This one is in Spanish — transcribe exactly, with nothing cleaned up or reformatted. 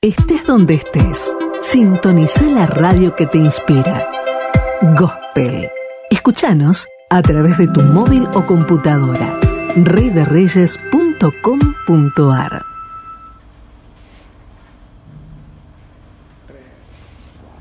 Estés donde estés, sintoniza la radio que te inspira. Gospel. Escúchanos a través de tu móvil o computadora. rey de reyes punto com punto a r